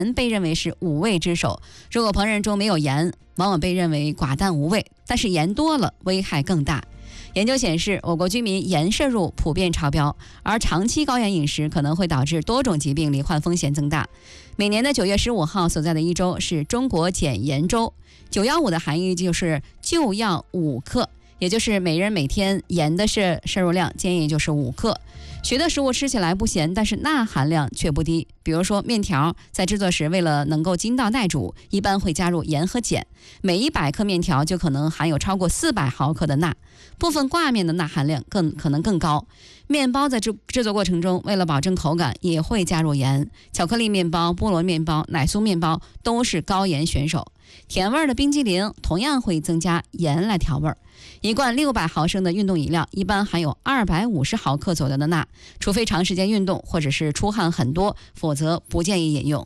被认为是五味之首。如果烹饪中没有盐，往往被认为寡淡无味，但是盐多了危害更大。研究显示，我国居民盐摄入普遍超标，而长期高盐饮食可能会导致多种疾病罹患风险增大。每年的9月15号所在的一周是中国减盐周，915的含义就是就要5克，也就是每人每天盐的摄入量建议就是5克。许多食物吃起来不咸，但是钠含量却不低。比如说面条，在制作时为了能够筋道耐煮，一般会加入盐和碱，每100克面条就可能含有超过400毫克的钠。部分挂面的钠含量可能更高。面包在制作过程中，为了保证口感，也会加入盐。巧克力面包、菠萝面包、奶酥面包都是高盐选手。甜味的冰激凌同样会增加盐来调味。一罐600毫升的运动饮料一般含有250毫克左右的钠，除非长时间运动或者是出汗很多，否则不建议饮用。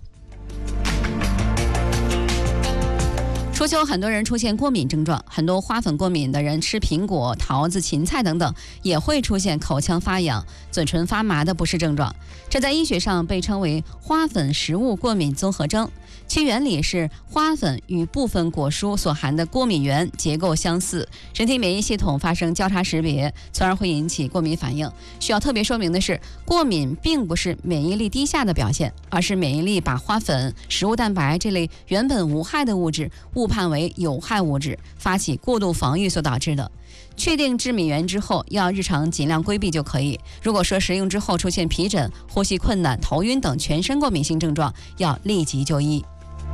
初秋很多人出现过敏症状，很多花粉过敏的人吃苹果、桃子、芹菜等等也会出现口腔发痒、嘴唇发麻的不适症状，这在医学上被称为花粉食物过敏综合征。其原理是花粉与部分果蔬所含的过敏原结构相似，人体免疫系统发生交叉识别，从而会引起过敏反应。需要特别说明的是，过敏并不是免疫力低下的表现，而是免疫力把花粉、食物蛋白这类原本无害的物质误判为有害物质，发起过度防御所导致的。确定致敏源之后，要日常尽量规避就可以。如果说食用之后出现皮疹、呼吸困难、头晕等全身过敏性症状，要立即就医。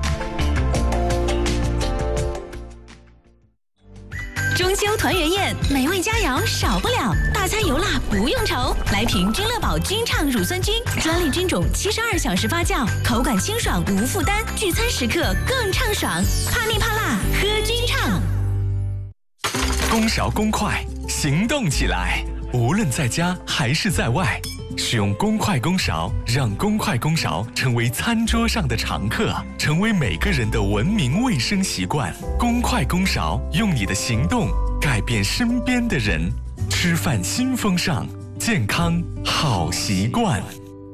中秋团圆宴，美味佳肴少不了，大餐油辣不用愁。来瓶君乐宝君畅乳酸菌，专利菌种72小时发酵，口感清爽无负担，聚餐时刻更畅爽。怕腻怕辣，喝君畅。 公勺公筷，行动起来！无论在家还是在外，使用公筷公勺，让公筷公勺成为餐桌上的常客，成为每个人的文明卫生习惯。公筷公勺，用你的行动改变身边的人，吃饭新风尚，健康好习惯。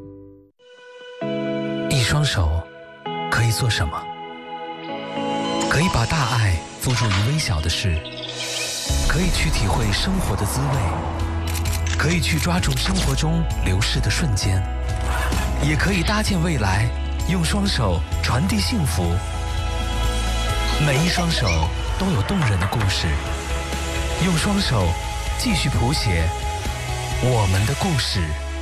一双手可以做什么？可以把大爱付诸于微小的事，可以去体会生活的滋味，可以去抓住生活中流逝的瞬间，也可以搭建未来，用双手传递幸福。每一双手都有动人的故事，用双手继续谱写我们的故事。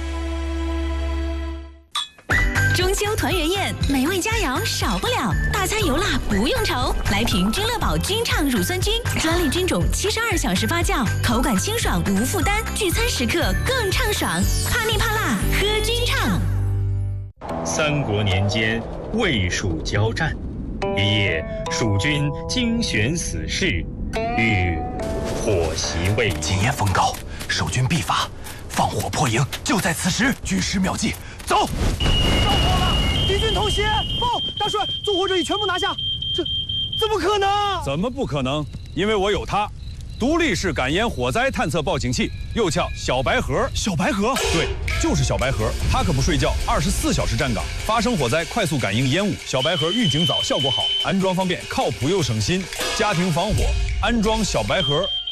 中秋团圆宴，美味佳肴少不了，大餐油辣不用愁。来瓶君乐宝君畅乳酸菌，专利菌种72小时发酵，口感清爽无负担，聚餐时刻更畅爽。怕腻怕辣，喝君畅。 三国年间，魏蜀交战，一夜，蜀军精选死士，欲火袭魏营。 今夜风高，守军必发，放火破营，就在此时。军师妙计，走！ 着火了，敌军偷袭！报，大帅，纵火者已全部拿下。这怎么可能？ 怎么不可能？因为我有它，独立式感烟火灾探测报警器，又叫小白盒。 小白盒？ 对，就是小白盒，它可不睡觉，24小时站岗，发生火灾快速感应烟雾。小白盒预警早，效果好，安装方便，靠谱又省心。家庭防火，安装小白盒